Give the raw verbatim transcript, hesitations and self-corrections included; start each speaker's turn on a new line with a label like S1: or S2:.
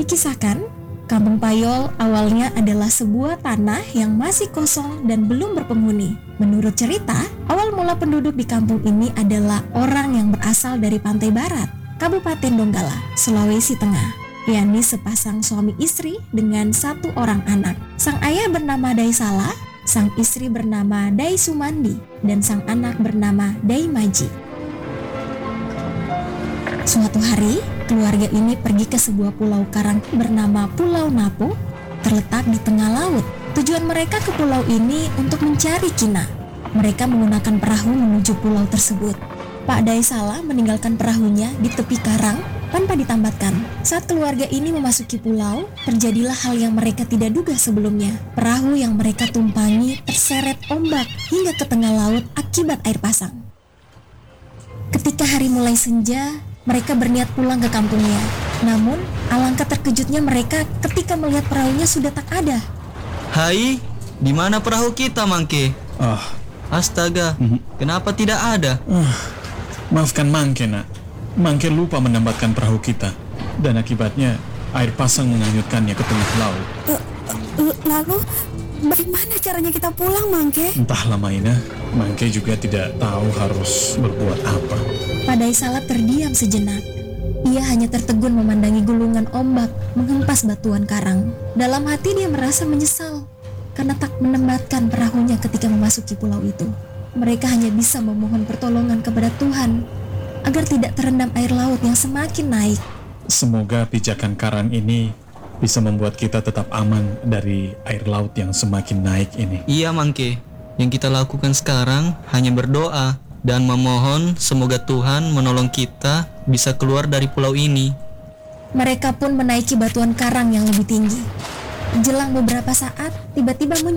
S1: Dikisahkan, Kampung Payol awalnya adalah sebuah tanah yang masih kosong dan belum berpenghuni. Menurut cerita, awal mula penduduk di kampung ini adalah orang yang berasal dari pantai barat, Kabupaten Donggala, Sulawesi Tengah, yakni sepasang suami istri dengan satu orang anak. Sang ayah bernama Dai Sala, sang istri bernama Dai Sumandi, dan sang anak bernama Dai Maji. Suatu hari, keluarga ini pergi ke sebuah pulau karang bernama Pulau Napu, terletak di tengah laut. Tujuan mereka ke pulau ini untuk mencari kina. Mereka menggunakan perahu menuju pulau tersebut. Pak Dai Sala meninggalkan perahunya di tepi karang tanpa ditambatkan. Saat keluarga ini memasuki pulau, terjadilah hal yang mereka tidak duga sebelumnya. Perahu yang mereka tumpangi terseret ombak hingga ke tengah laut akibat air pasang. Ketika hari mulai senja, mereka berniat pulang ke kampungnya. Namun, alangkah terkejutnya mereka ketika melihat perahunya sudah tak ada.
S2: Hai, di mana perahu kita, Mangke?
S3: Ah,
S2: Astaga, kenapa tidak ada?
S3: uh, maafkan Mangke, nak. Mangke lupa menambatkan perahu kita, dan akibatnya air pasang menghanyutkannya ke tengah laut.
S4: Uh, uh, lalu, bagaimana caranya kita pulang, Mangke?
S3: Entahlah, Maina. Mangke juga tidak tahu harus berbuat apa.
S1: Pak Dai Sala terdiam sejenak. Ia hanya tertegun memandangi gulungan ombak menghempas batuan karang. Dalam hati dia merasa menyesal karena tak menambatkan perahunya ketika memasuki pulau itu. Mereka hanya bisa memohon pertolongan kepada Tuhan agar tidak terendam air laut yang semakin naik.
S3: Semoga pijakan karang ini bisa membuat kita tetap aman dari air laut yang semakin naik ini.
S2: Iya, Mangke. Yang kita lakukan sekarang hanya berdoa dan memohon semoga Tuhan menolong kita bisa keluar dari pulau ini.
S1: Mereka pun menaiki batuan karang yang lebih tinggi. Jelang beberapa saat, tiba-tiba muncul